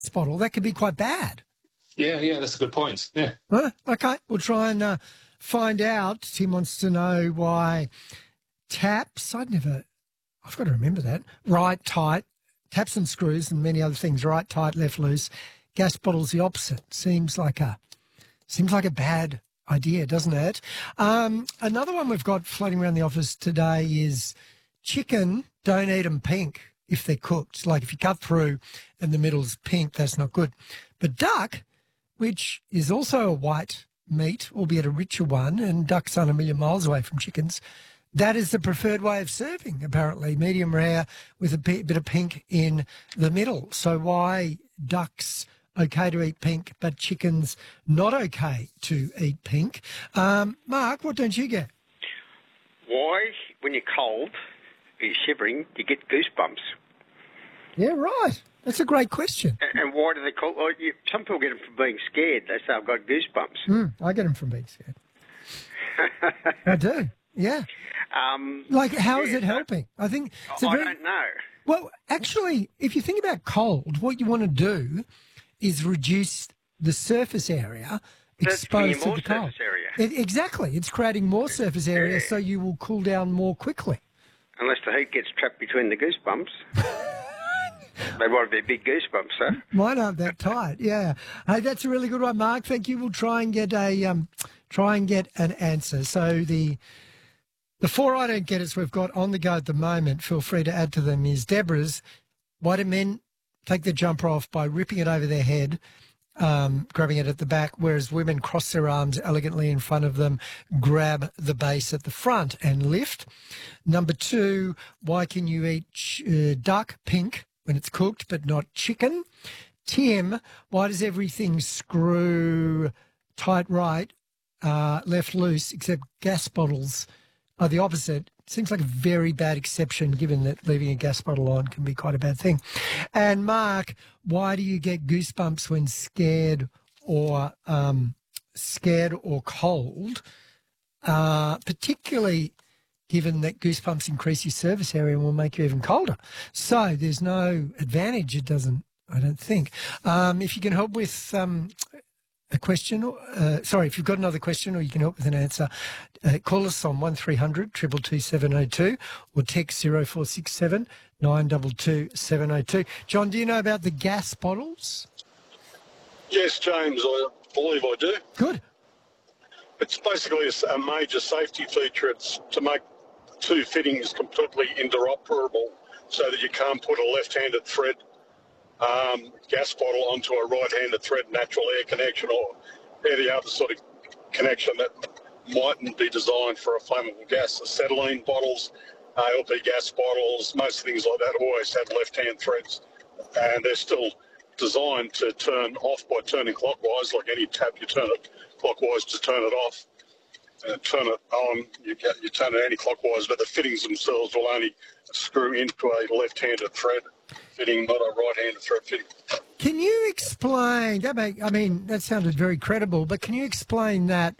bottle, that could be quite bad. Yeah, that's a good point. Yeah. Okay, we'll try and find out. Tim wants to know why taps, I've got to remember that, right, tight, taps and screws and many other things, right, tight, left, loose. Gas bottles the opposite. Seems like a bad idea, doesn't it? Another one we've got floating around the office today is chicken, don't eat them pink if they're cooked. Like if you cut through and the middle's pink, that's not good. But duck, which is also a white meat, albeit a richer one, and ducks aren't a million miles away from chickens, that is the preferred way of serving, apparently, medium rare with a bit of pink in the middle. So why ducks okay to eat pink, but chickens not okay to eat pink? Mark, what don't you get? Why, when you're cold, you're shivering, you get goosebumps? Yeah, right. That's a great question. And why do they call? Well, some people get them from being scared. They say I've got goosebumps. I get them from being scared. I do. Yeah. How is it helping? I think I don't know. Well, actually, if you think about cold, what you want to do is reduce the surface area exposed to the cold. Exactly. It's creating more surface area so you will cool down more quickly. Unless the heat gets trapped between the goosebumps. They might be big goosebumps, huh? Mine aren't that tight, yeah. Hey, that's a really good one, Mark. Thank you. We'll try and get an answer. So the four I don't get we've got on the go at the moment, feel free to add to them, is Deborah's. Why do men take their jumper off by ripping it over their head, grabbing it at the back, whereas women cross their arms elegantly in front of them, grab the base at the front and lift? Number 2, why can you eat duck pink when it's cooked but not chicken? Tim, why does everything screw tight right, left loose, except gas bottles are the opposite? Seems like a very bad exception, given that leaving a gas bottle on can be quite a bad thing. And Mark, why do you get goosebumps when scared or cold? Particularly given that goosebumps increase your surface area and will make you even colder. So there's no advantage. It doesn't, I don't think. If you can help with a question, if you've got another question or you can help with an answer, call us on 1300 222 702 or text 0467 922 702. John, do you know about the gas bottles? Yes, James, I believe I do. Good. It's basically a major safety feature. It's to make two fittings completely interoperable so that you can't put a left-handed thread gas bottle onto a right-handed thread natural air connection or any other sort of connection that mightn't be designed for a flammable gas. Acetylene bottles, LP gas bottles, most things like that always have left-hand threads, and they're still designed to turn off by turning clockwise. Like any tap, you turn it clockwise to turn it off, and turn it on, you turn it anti-clockwise, but the fittings themselves will only screw into a left-handed thread fitting, not a right-handed thread fitting. Can you explain that? That sounded very credible, but can you explain that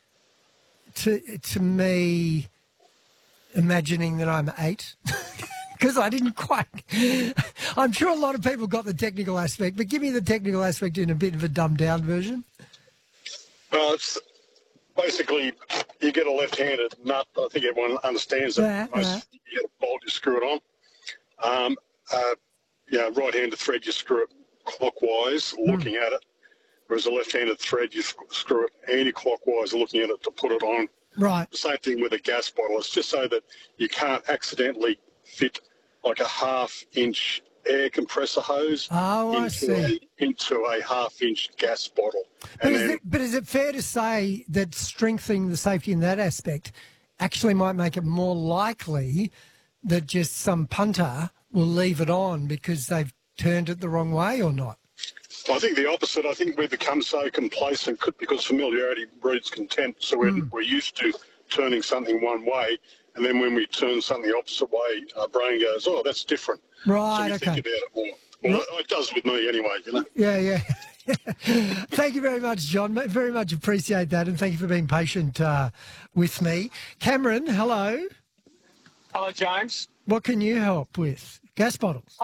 to me, imagining that I'm 8? Because I didn't quite. I'm sure a lot of people got the technical aspect, but give me the technical aspect in a bit of a dumbed-down version. Well, it's basically you get a left-handed nut. I think everyone understands that. You get a bolt, you screw it on. Right-handed thread, you screw it clockwise, looking at it, whereas a left-handed thread, you screw it anti-clockwise, looking at it to put it on. Right. The same thing with a gas bottle. It's just so that you can't accidentally fit like a half-inch air compressor hose into a half-inch gas bottle. But is it fair to say that strengthening the safety in that aspect actually might make it more likely that just some punter will leave it on because they've turned it the wrong way, or not? I think the opposite. I think we've become so complacent because familiarity breeds contempt. So we're used to turning something one way, and then when we turn something the opposite way, our brain goes, "Oh, that's different." Right. So we think about it more. Well, it does with me anyway, you know. Yeah. Thank you very much, John. Very much appreciate that, and thank you for being patient with me. Cameron, hello. Hello, James. What can you help with? Gas bottles.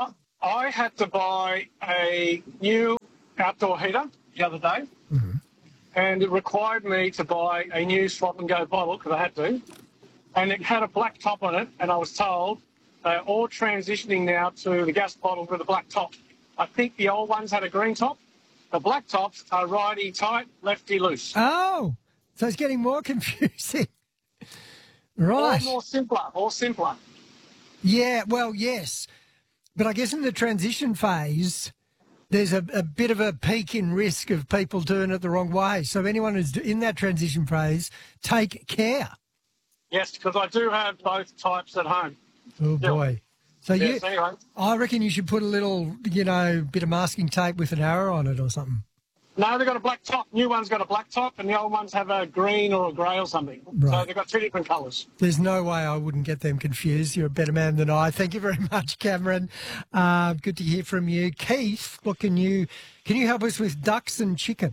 I had to buy a new outdoor heater the other day, and it required me to buy a new swap and go bottle because I had to, and it had a black top on it, and I was told they're all transitioning now to the gas bottle with a black top. I think the old ones had a green top. The black tops are righty tight, lefty loose. Oh, so it's getting more confusing. Right. All simpler. Yeah, well, yes. But I guess in the transition phase, there's a bit of a peak in risk of people doing it the wrong way. So anyone who's in that transition phase, take care. Yes, because I do have both types at home. Oh, boy. So Yes, anyway. I reckon you should put a little, bit of masking tape with an arrow on it or something. No, they've got a black top. New one's got a black top, and the old ones have a green or a grey or something. Right. So they've got two different colours. There's no way I wouldn't get them confused. You're a better man than I. Thank you very much, Cameron. Good to hear from you. Keith, what can you help us with ducks and chicken?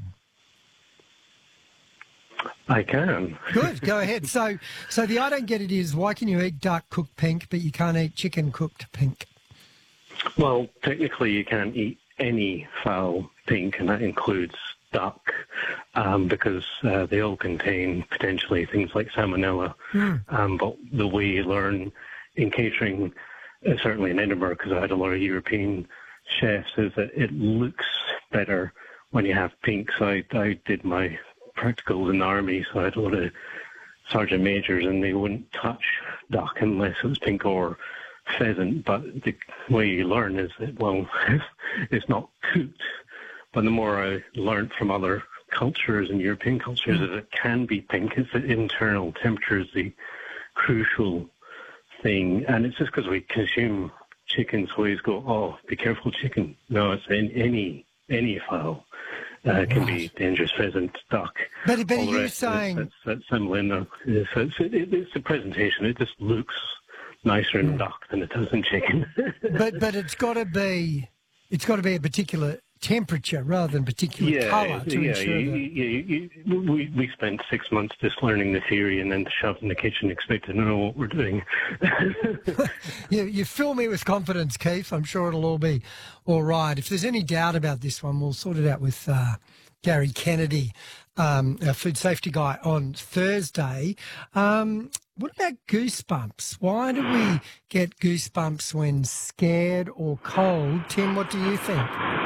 I can. Good, go ahead. So the I don't get it is, why can you eat duck cooked pink, but you can't eat chicken cooked pink? Well, technically you can't eat any fowl pink, and that includes duck, because they all contain potentially things like salmonella. But the way you learn in catering, certainly in Edinburgh, because I had a lot of European chefs, is that it looks better when you have pink. So I did my practicals in the army, so I had a lot of sergeant majors, and they wouldn't touch duck unless it was pink or pheasant. But the way you learn is that, well, it's not cooked. But the more I learned from other cultures and European cultures, is it can be pink. It's the internal temperature is the crucial thing. And it's just because we consume chicken, so we always go, oh, be careful, chicken. No, it's in any fowl. Can be dangerous, pheasant, duck. But are you saying... That's similar. It's the presentation. It just looks nicer in duck than it does in chicken. but it's got to be a particular temperature rather than particular colour to ensure that... We spent 6 months just learning the theory and then shoved in the kitchen expecting to know what we're doing. You fill me with confidence, Keith. I'm sure it'll all be all right. If there's any doubt about this one, we'll sort it out with Gary Kennedy, our food safety guy, on Thursday. What about goosebumps? Why do we get goosebumps when scared or cold? Tim, what do you think?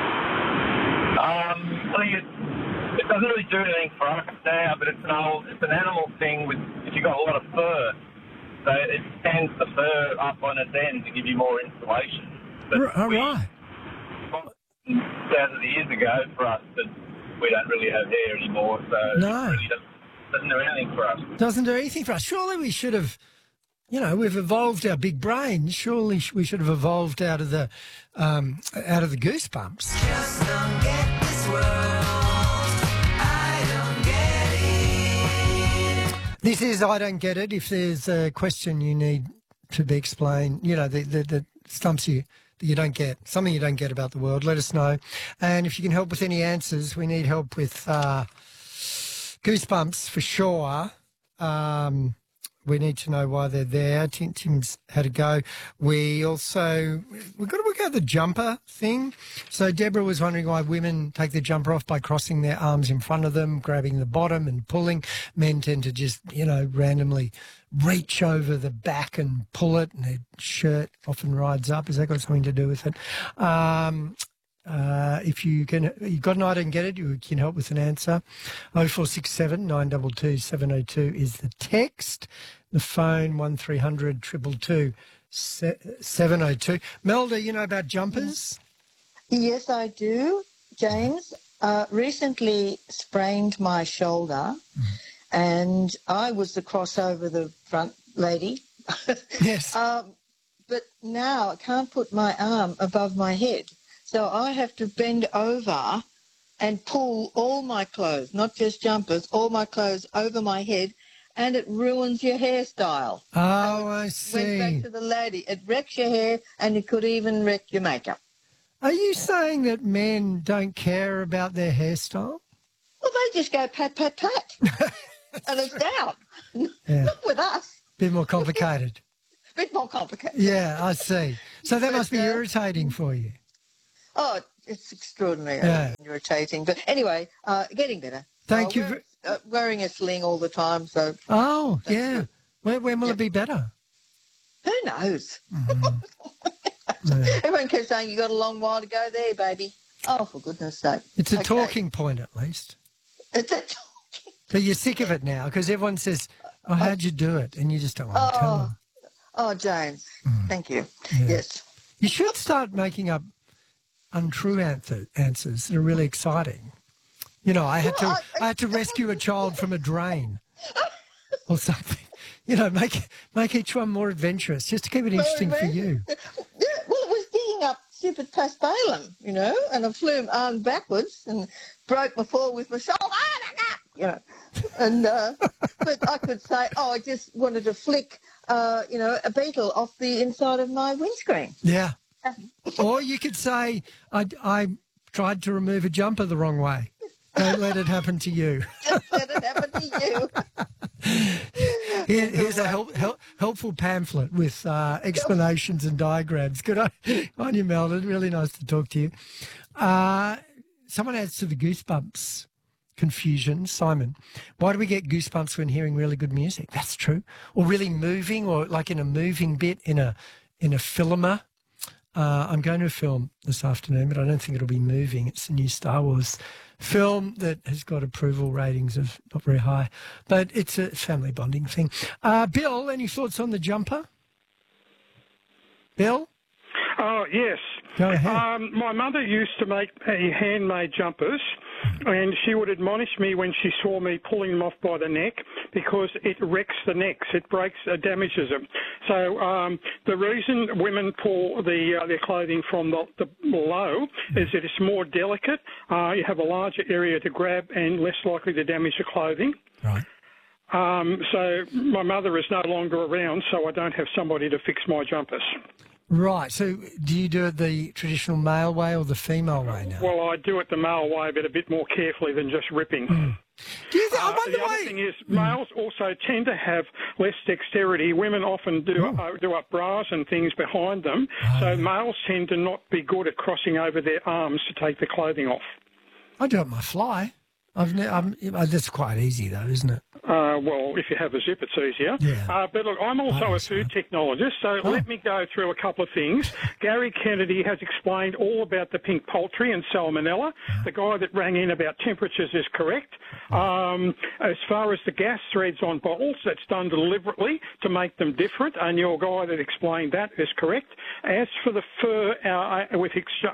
It doesn't really do anything for us now, but it's an animal thing with, if you've got a lot of fur, so it stands the fur up on its end to give you more insulation. But All right. Thousands of years ago for us, but we don't really have hair anymore, so No. it really doesn't do anything for us. Doesn't do anything for us. Surely we should have, we've evolved our big brains. Surely we should have evolved out of the goosebumps. Just don't get this world. I don't get it. This is I Don't Get It. If there's a question you need to be explained, that stumps you, that you don't get, something you don't get about the world, let us know. And if you can help with any answers, we need help with goosebumps for sure. We need to know why they're there. Tim's had a go. We've got to work out the jumper thing. So Deborah was wondering why women take their jumper off by crossing their arms in front of them, grabbing the bottom and pulling. Men tend to just, randomly reach over the back and pull it, and their shirt often rides up. Has that got something to do with it? If you've got an I Don't Get It, you can help with an answer. 0467 922 702 is the text. The phone 1300 222 702. Melda, you know about jumpers? Yes, I do, James. Recently sprained my shoulder, and I was the crossover the front lady. Yes. But now I can't put my arm above my head. So I have to bend over and pull all my clothes, not just jumpers, all my clothes over my head, and it ruins your hairstyle. Oh, I see. Went back to the lady. It wrecks your hair, and it could even wreck your makeup. Are you saying that men don't care about their hairstyle? Well, they just go pat, pat, pat, and it's down. Yeah. Not with us. Bit more complicated. bit more complicated. Yeah, I see. So that must be But, irritating for you. Oh, it's extraordinary, Yeah. irritating. But anyway, getting better. Thank you. Wearing a sling all the time, so Oh, That's yeah. good. When will it be better? who knows? Yeah. Everyone keeps saying you got a long while to go there, baby. Oh, for goodness sake! It's a Okay. talking point at least. It's a But you're sick of it now because everyone says, oh, how'd you do it? And you just don't want to tell them. Oh, James, thank you. Yeah. Yes. You should start making up untrue answers that are really exciting. You know, I had to rescue a child from a drain or something. You know, make each one more adventurous just to keep it interesting for you. Yeah, well, it was digging up stupid Paspalum, and I flew arm backwards and broke my fall with my shoulder, and but I could say, I just wanted to flick, a beetle off the inside of my windscreen. Yeah. Or you could say, I tried to remove a jumper the wrong way. Don't let it happen to you. Just let it happen to you. Here's a helpful pamphlet with explanations and diagrams. Good on you, Meldon. Really nice to talk to you. Someone adds to the goosebumps confusion. Simon, why do we get goosebumps when hearing really good music? That's true. Or really moving, or like in a moving bit in a filmer. I'm going to a film this afternoon, but I don't think it'll be moving. It's a new Star Wars film that has got approval ratings of not very high, but it's a family bonding thing. Bill, any thoughts on the jumper? Bill? Oh, yes. Go ahead. My mother used to make handmade jumpers, and she would admonish me when she saw me pulling them off by the neck because it wrecks the necks, it breaks, damages them. So the reason women pull their clothing from the below is that it's more delicate, you have a larger area to grab and less likely to damage the clothing. Right. So my mother is no longer around, so I don't have somebody to fix my jumpers. Right. So do you do it the traditional male way or the female way now? Well, I do it the male way, but a bit more carefully than just ripping. Do you I wonder the other why... thing is, males also tend to have less dexterity. Women often do up bras and things behind them, so males tend to not be good at crossing over their arms to take the clothing off. I do it on my fly. That's quite easy though, isn't it? Well, if you have a zip, it's easier. Yeah. But look, I'm also a food technologist, so let me go through a couple of things. Gary Kennedy has explained all about the pink poultry and salmonella. The guy that rang in about temperatures is correct. As far as the gas threads on bottles, that's done deliberately to make them different, and your guy that explained that is correct. As for the fur with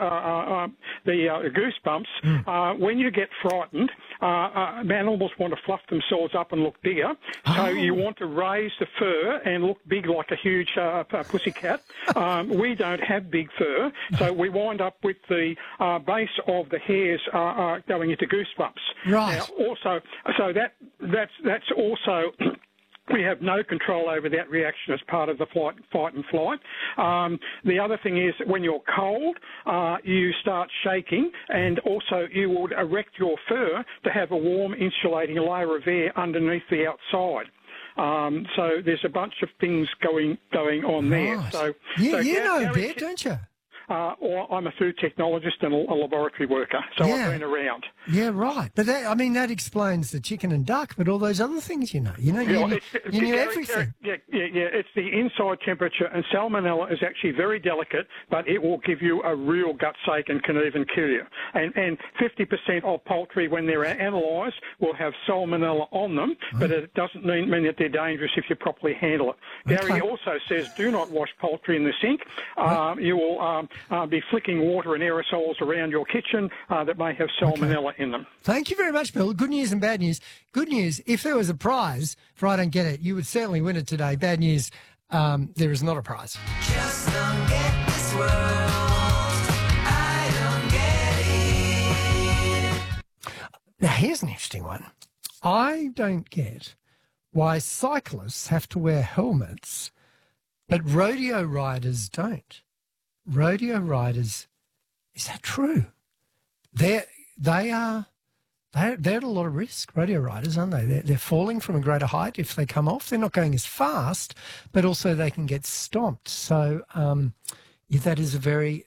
the goosebumps, when you get frightened, animals want to fluff themselves up and look bigger, so you want to raise the fur and look big like a huge pussycat. We don't have big fur, so we wind up with the base of the hairs going into goosebumps. Right. Now, also, so that's also. We have no control over that reaction as part of the fight and flight. The other thing is when you're cold, you start shaking, and also you would erect your fur to have a warm insulating layer of air underneath the outside. So there's a bunch of things going on there. Right. So you know a bit, don't you? Or I'm a food technologist and a laboratory worker, so Yeah. I've been around. Yeah, right. But that explains the chicken and duck, but all those other things, you knew everything. Yeah. It's the inside temperature, and salmonella is actually very delicate, but it will give you a real gut's ache and can even kill you. And 50% of poultry, when they're analysed, will have salmonella on them, but it doesn't mean that they're dangerous if you properly handle it. Okay. Gary also says do not wash poultry in the sink. You will be flicking water and aerosols around your kitchen that may have salmonella in them. Thank you very much, Bill. Good news and bad news. Good news, if there was a prize for I Don't Get It, you would certainly win it today. Bad news, there is not a prize. Just don't get this world. I don't get it. Now, here's an interesting one. I don't get why cyclists have to wear helmets, but rodeo riders don't. Rodeo riders, is that true? They are they're at a lot of risk, rodeo riders, aren't they? They're falling from a greater height if they come off. They're not going as fast, but also they can get stomped. So that is a very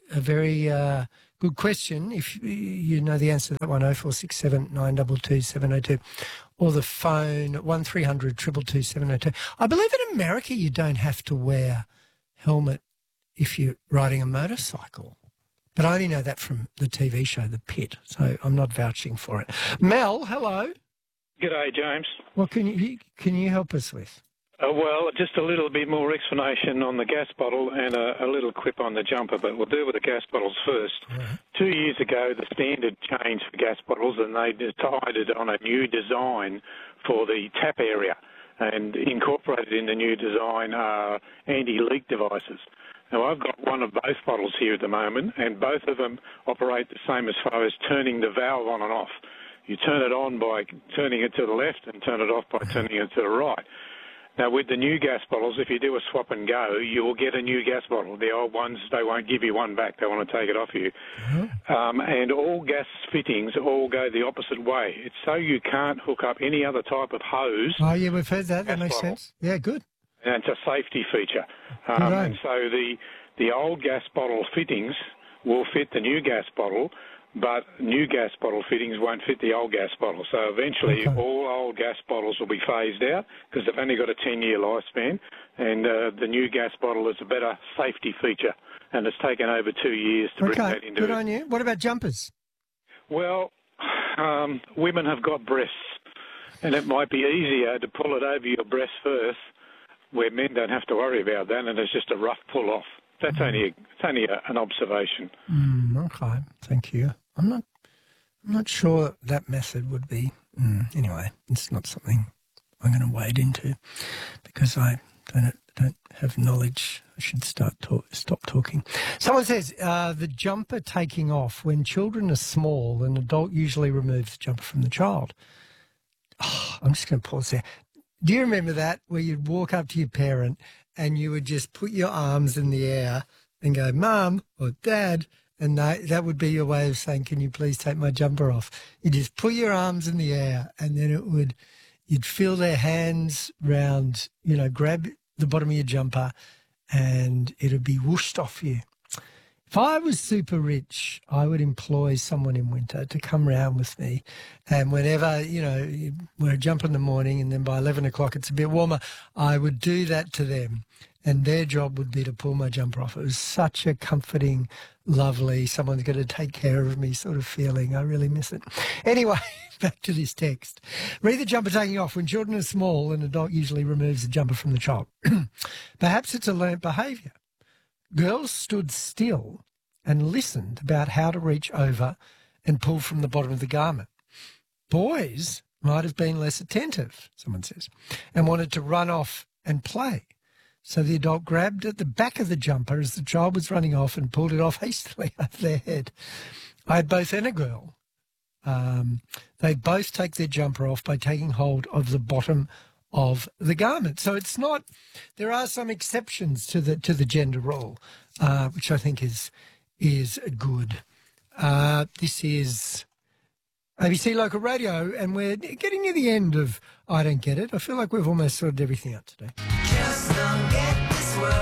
good question. If you know the answer to that one, 0467 922 702, or the phone 1300 222 702. I believe in America you don't have to wear helmet if you're riding a motorcycle. But I only know that from the TV show, The Pit, so I'm not vouching for it. Mel, hello. G'day, James. What can you help us with? Well, just a little bit more explanation on the gas bottle and a little quip on the jumper, but we'll deal with the gas bottles first. Right. 2 years ago, the standard changed for gas bottles, and they decided on a new design for the tap area. And incorporated in the new design are anti-leak devices. Now, I've got one of both bottles here at the moment, and both of them operate the same as far as turning the valve on and off. You turn it on by turning it to the left and turn it off by turning it to the right. Now, with the new gas bottles, if you do a swap and go, you will get a new gas bottle. The old ones, they won't give you one back. They want to take it off you. And all gas fittings all go the opposite way. It's so you can't hook up any other type of hose. Oh, yeah, we've heard that. That makes sense. Yeah, good. And it's a safety feature. And so the old gas bottle fittings will fit the new gas bottle, but new gas bottle fittings won't fit the old gas bottle. So eventually all old gas bottles will be phased out because they've only got a 10-year lifespan, and the new gas bottle is a better safety feature, and it's taken over 2 years to bring that into good on you. What about jumpers? Well, women have got breasts, and it might be easier to pull it over your breast first, where men don't have to worry about that, and it's just a rough pull-off. That's only an observation. Okay, thank you. I'm not sure that method would be. Anyway, it's not something I'm going to wade into because I don't have knowledge. I should stop talking. Someone says the jumper taking off when children are small, an adult usually removes the jumper from the child. Oh, I'm just going to pause there. Do you remember that, where you'd walk up to your parent and you would just put your arms in the air and go, Mum or Dad, and that would be your way of saying, can you please take my jumper off? You just put your arms in the air and then you'd feel their hands round, grab the bottom of your jumper and it would be whooshed off you. If I was super rich, I would employ someone in winter to come round with me, and whenever, you wear a jumper in the morning and then by 11 o'clock it's a bit warmer, I would do that to them, and their job would be to pull my jumper off. It was such a comforting, lovely, someone's going to take care of me sort of feeling. I really miss it. Anyway, back to this text. Read the jumper taking off. When children are small, an adult usually removes the jumper from the child. Perhaps it's a learnt behaviour. Girls stood still and listened about how to reach over and pull from the bottom of the garment. Boys might have been less attentive, someone says, and wanted to run off and play. So the adult grabbed at the back of the jumper as the child was running off and pulled it off hastily over their head. I had both and a girl. They both take their jumper off by taking hold of the bottom of the garment. So it's not, there are some exceptions to the gender role, which I think is good. This is ABC Local Radio, and we're getting near the end of I Don't Get It. I feel like we've almost sorted everything out today. Just don't get this world.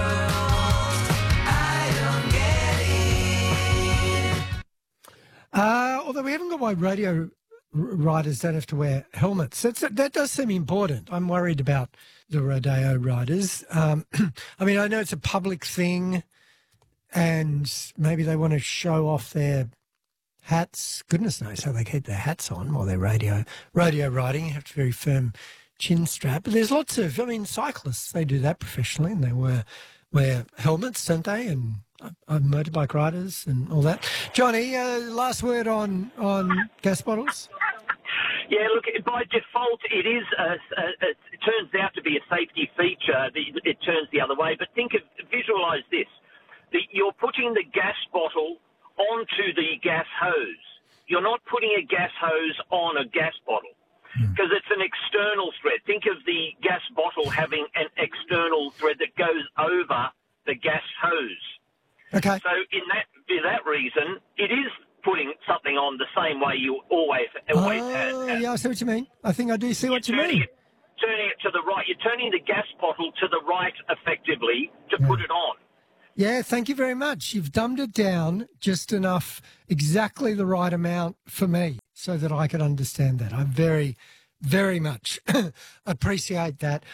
I don't get it. Although we haven't got why radio riders don't have to wear helmets. That does seem important. I'm worried about the rodeo riders. I mean, I know it's a public thing and maybe they want to show off their hats. Goodness knows how they keep their hats on while they're rodeo riding. You have a very firm chin strap. But there's lots of, cyclists, they do that professionally and they wear helmets, don't they? And motorbike riders and all that. Johnny, last word on gas bottles? Yeah, look, by default, it turns out to be a safety feature. It turns the other way. But visualise this. You're putting the gas bottle onto the gas hose. You're not putting a gas hose on a gas bottle because it's an external thread. Think of the gas bottle having an external thread that goes over the gas hose. Okay. So for that reason, it is putting something on the same way you always had. Yeah, I see what you mean. I think I do see what you mean. Turning it to the right. You're turning the gas bottle to the right effectively to put it on. Yeah, thank you very much. You've dumbed it down just enough, exactly the right amount for me so that I can understand that. I very, very much appreciate that.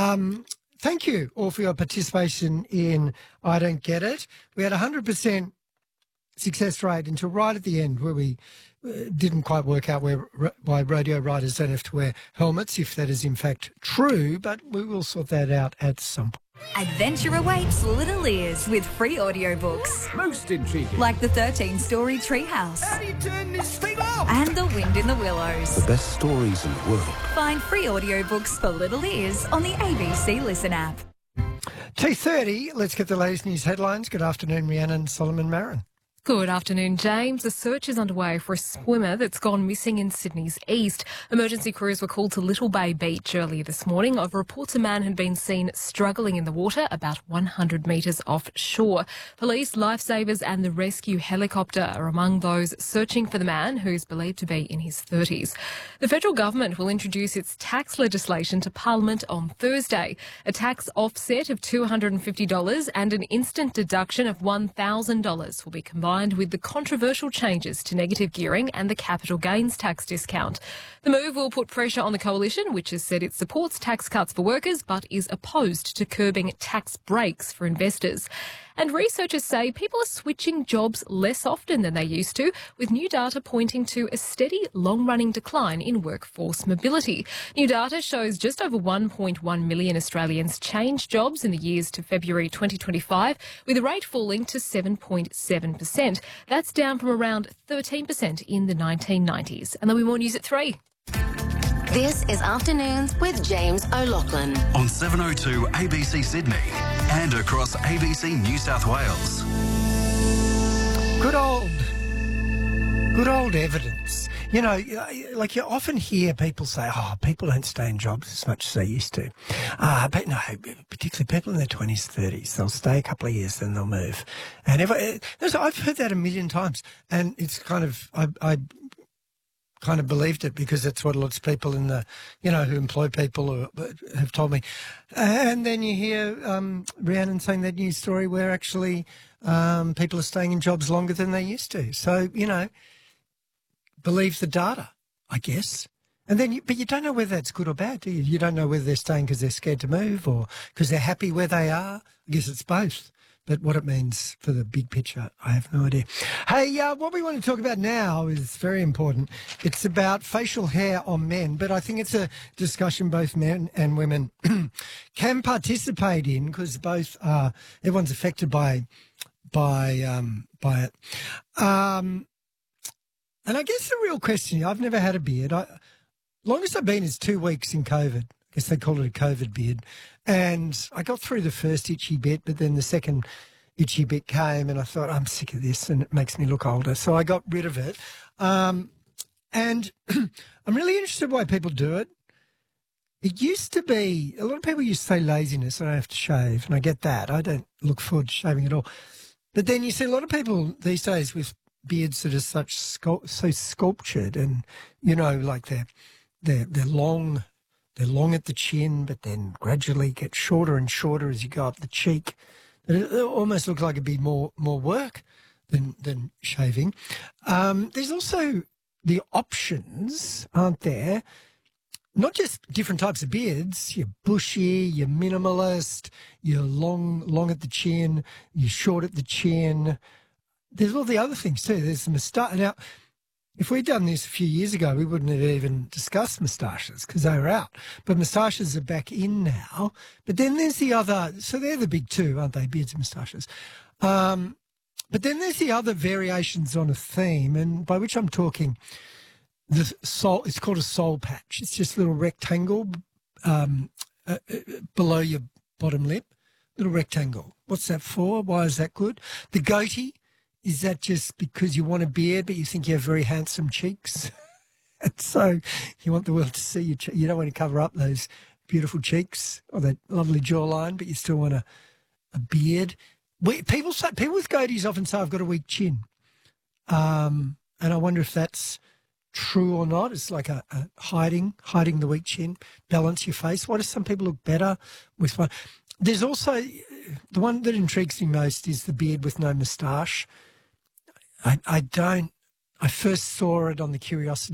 Thank you all for your participation in I Don't Get It. We had 100% success rate until right at the end where we didn't quite work out why rodeo riders don't have to wear helmets, if that is in fact true, but we will sort that out at some point. Adventure awaits Little Ears with free audiobooks. Most intriguing. Like the 13-story Treehouse. How do you turn this thing off? And The Wind in the Willows. The best stories in the world. Find free audiobooks for Little Ears on the ABC Listen app. 2:30, let's get the latest news headlines. Good afternoon, Rhiannon Solomon-Marin. Good afternoon, James. A search is underway for a swimmer that's gone missing in Sydney's east. Emergency crews were called to Little Bay Beach earlier this morning over reports a man had been seen struggling in the water about 100 metres offshore. Police, lifesavers and the rescue helicopter are among those searching for the man, who's believed to be in his 30s. The federal government will introduce its tax legislation to Parliament on Thursday. A tax offset of $250 and an instant deduction of $1,000 will be combined with the controversial changes to negative gearing and the capital gains tax discount. The move will put pressure on the coalition, which has said it supports tax cuts for workers but is opposed to curbing tax breaks for investors. And researchers say people are switching jobs less often than they used to, with new data pointing to a steady, long-running decline in workforce mobility. New data shows just over 1.1 million Australians changed jobs in the years to February 2025, with the rate falling to 7.7%. That's down from around 13% in the 1990s. And there'll be more news at 3. This is Afternoons with James O'Loughlin. On 702 ABC Sydney and across ABC New South Wales. Good old evidence. You know, like you often hear people say, people don't stay in jobs as much as they used to. But no, particularly people in their 20s, 30s, they'll stay a couple of years, then they'll move. And I've heard that a million times. And it's kind of, I kind of believed it because that's what lots of people in the, who employ people have told me. And then you hear Rhiannon saying that news story where actually people are staying in jobs longer than they used to. So, believe the data, I guess. And then, but you don't know whether that's good or bad, do you? You don't know whether they're staying because they're scared to move or because they're happy where they are. I guess it's both. But what it means for the big picture, I have no idea. Hey, what we want to talk about now is very important. It's about facial hair on men, but I think it's a discussion both men and women can participate in because both everyone's affected by it. And I guess the real question, I've never had a beard. Longest I've been is 2 weeks in COVID. I guess they call it a COVID beard. And I got through the first itchy bit, but then the second itchy bit came and I thought, I'm sick of this and it makes me look older. So I got rid of it. And I'm really interested why people do it. It used to be, a lot of people used to say laziness, I don't have to shave, and I get that. I don't look forward to shaving at all. But then you see a lot of people these days with beards that are so sculptured and, like they're long. They're long at the chin, but then gradually get shorter and shorter as you go up the cheek. It almost looks like it'd be more work than shaving. There's also the options, aren't there? Not just different types of beards. You're bushy, you're minimalist, you're long at the chin, you're short at the chin. There's all the other things too. There's the moustache. Now, if we'd done this a few years ago, we wouldn't have even discussed moustaches because they were out. But moustaches are back in now. But then there's the other, so they're the big two, aren't they, beards and moustaches? But then there's the other variations on a theme, and by which I'm talking, it's called a soul patch. It's just a little rectangle below your bottom lip, little rectangle. What's that for? Why is that good? The goatee. Is that just because you want a beard but you think you have very handsome cheeks? And so you want the world to see you. You don't want to cover up those beautiful cheeks or that lovely jawline, but you still want a beard. People with goatees often say, I've got a weak chin. and I wonder if that's true or not. It's like a hiding the weak chin, balance your face. Why do some people look better with one? There's also, the one that intrigues me most is the beard with no moustache. I first saw it on the Curiosity